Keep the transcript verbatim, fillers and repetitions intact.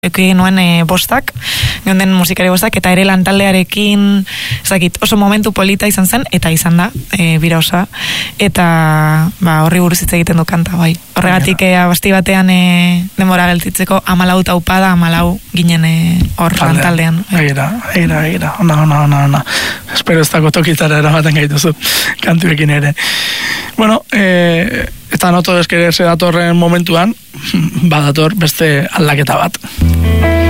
Eki nuen e, bostak, geunden musikari bostak, eta ere lantaldearekin, ezakit, oso momentu polita izan zen, eta izan da, e, bira osa, eta ba, horri buruz hitz egiten du kanta, bai. Horregatik, e, abasti batean e, denbora geltitzeko, amalau taupada, amalau ginen e, hor lantaldean. Egira, egira, egira, ona, ona, ona, ona. Espero ez dago tokitara eramaten gaituzu, kantuekin ere. Bueno, e, eta noto eskerese datorren momentuan, badator beste aldaketa bat.